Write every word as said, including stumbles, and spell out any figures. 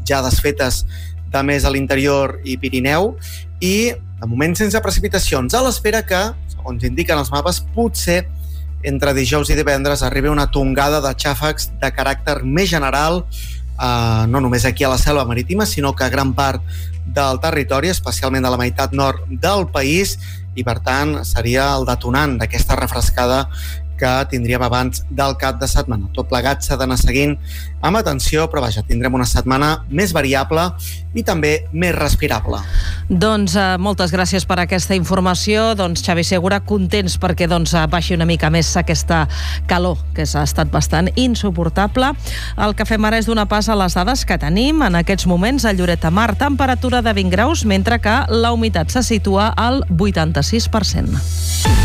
ja desfetes de més a l'interior i Pirineu, i de moment sense precipitacions, a l'espera que, segons indiquen els mapes, potser entre dijous i divendres arribi una tongada de xàfecs de caràcter més general, eh, no només aquí a la Selva Marítima, sinó que a gran part del territori, especialment de la meitat nord del país, i per tant seria el detonant d'aquesta refrescada que tindríem abans del cap de setmana. Tot plegat s'ha d'anar seguint amb atenció, però vaja, tindrem una setmana més variable i també més respirable. Doncs eh, moltes gràcies per aquesta informació. Doncs Xavi Segura, contents perquè doncs, baixi una mica més aquesta calor, que s'ha estat bastant insuportable. El que fem ara és donar pas a les dades que tenim en aquests moments a Lloret de Mar. Temperatura de vint graus, mentre que la humitat se situa al vuitanta-sis per cent.